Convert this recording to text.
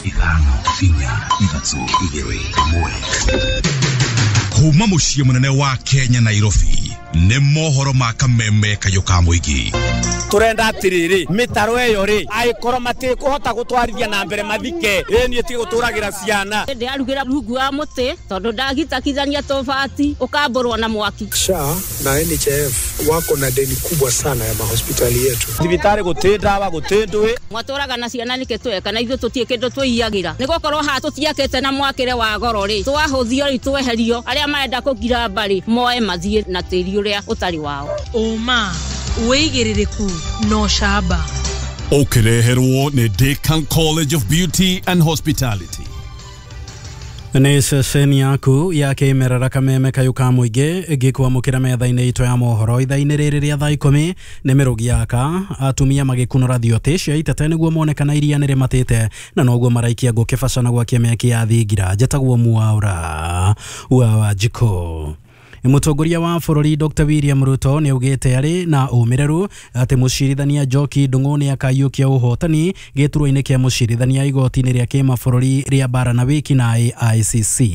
Ithano, Finya, Itatsu, Igiri, Mwe. Kuma muciĩ munene wa Kenya Nairobi nĩ mohoro ma kameme kayo ka muigi. Turenda atiriri mitaro eyo ri aikorwo mati kuhota gutwarithia na mbere mathike ni ti guturagira ciana ndi arugira rungu wa muti tondu ndagitakithania tofati ukamburwa na mwaki. SHA na NHIF wako na deni kubwa sana ya mahospitali yetu. Thibitari gutindawa gutindwe mwaturaga na ciana nike tweka na ithu tutie kindu twiyagira ni gukorwo ha tutiakete na mwakire wa goro ri twahuthio ri tweherio aria marenda kugira mbari moe mathie na tiri uria utari wao. Oma weigiririku no shaba Okereherwo ni Deakin College of Beauty and Hospitality. Nĩ ceceni yaku ya kĩmerera kameme kayo ka muigi gĩkwamũkĩra metha-inĩ itũ ya mohoro ithaa-inĩ rĩrĩ rĩa thaa 10 nĩ mĩrugi yaka atumia magĩkunũra thiotĩ cia itete nĩguo monekana iria nĩ rĩmatĩte na noguo maraikia ngũkĩbacana gwa kĩmeki ya thingira njatagwo Mwaura wa Jiko. Mũtongoria wa bũrũri Dr. William Ruto nĩ augĩte arĩ na ũmĩrĩru atĩ mũcirithania Njoki Ndung'u nĩ akaiyũkia ũhotani gĩturwa-inĩ kĩa mũcirithania igoti-inĩ rĩa kĩmabũrũri rĩa bara na wiki na ICC.